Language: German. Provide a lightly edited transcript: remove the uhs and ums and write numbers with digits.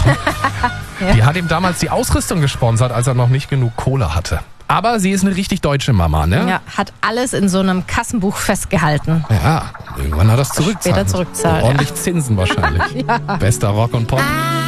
Die hat ihm damals die Ausrüstung gesponsert, als er noch nicht genug Kohle hatte. Aber sie ist eine richtig deutsche Mama, ne? Ja, hat alles in so einem Kassenbuch festgehalten. Ja, irgendwann hat er es zurückzahlen. Später zurückzahlen, Ordentlich Zinsen wahrscheinlich. Bester Rock und Pop.